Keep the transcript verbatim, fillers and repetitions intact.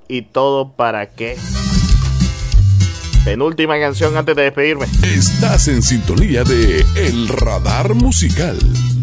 ¿Y todo para qué? Penúltima canción antes de despedirme. Estás en sintonía de El Radar Musical.